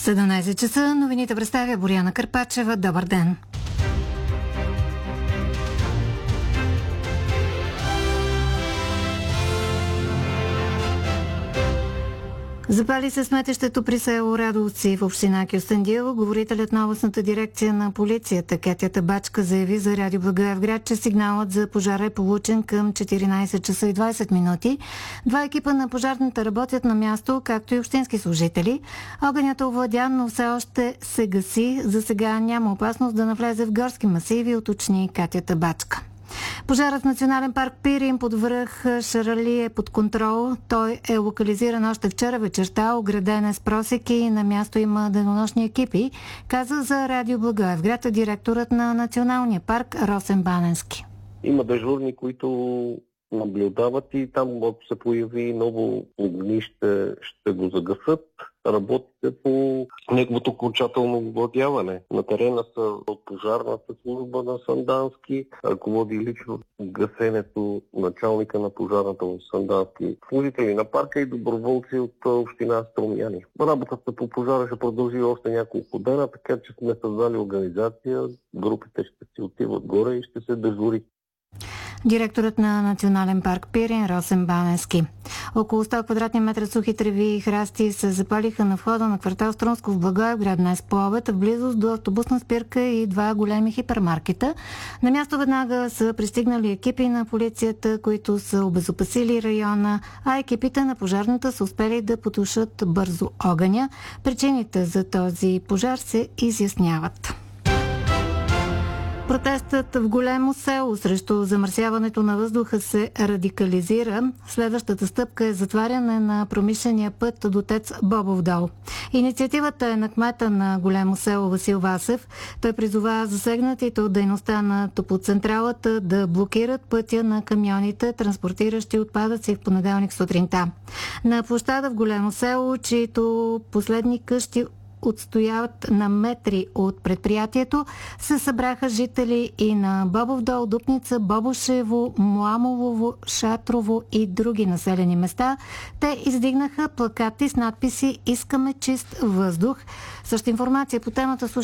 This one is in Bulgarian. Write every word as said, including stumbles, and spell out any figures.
седемнайсет часа новините представя Боряна Кърпачева. Добър ден! Запали се сметището при село Радовци в община Кюстендил. Говорителят на областната дирекция на полицията Кетя Табачка заяви за Радио Благоевград, че сигналът за пожара е получен към четиринайсет часа и двайсет минути. Два екипа на пожарната работят на място, както и общински служители. Огънят е овладян, но все още се гаси. За сега няма опасност да навлезе в горски масиви, уточни Кетя Табачка. Пожарът в Национален парк Пирин под връх Шарали е под контрол. Той е локализиран още вчера вечерта, ограден е с просеки и на място има денонощни екипи, каза за Радио Благоевград директорът на Националния парк Росен Баненски. Има дежурни, които наблюдават и там, ако се появи ново огнище, ще го загасат. Работите по неговото окончателно овладяване. На терена са от пожарната служба на Сандански, ръководи лично гасенето началника на пожарната в Сандански, служители на парка и доброволци от община Струмяни. Работата по пожара ще продължи още няколко дена, така че сме създали организация, групите ще си отиват горе и ще се дежури. Директорът на Национален парк Пирин Росен Баненски. Около сто квадратни метра сухи треви и храсти се запалиха на входа на квартал Струнско в Благоевград днес по обед, в близост до автобусна спирка и два големи хипермаркета. На място веднага са пристигнали екипи на полицията, които са обезопасили района, а екипите на пожарната са успели да потушат бързо огъня. Причините за този пожар се изясняват. Протестът в Големо село срещу замърсяването на въздуха се радикализира. Следващата стъпка е затваряне на промишления път до ТЕЦ Бобов дол. Инициативата е на кмета на Големо село Васил Васев. Той призова засегнатите от дейността на топлоцентралата да блокират пътя на камионите, транспортиращи отпадъци в понеделник сутринта. На площада в Големо село, чието последни къщи отстояват на метри от предприятието, се събраха жители и на Бобов дол, Дупница, Бобошево, Мламолово, Шатрово и други населени места. Те издигнаха плакати с надписи "Искаме чист въздух". Съща информация по темата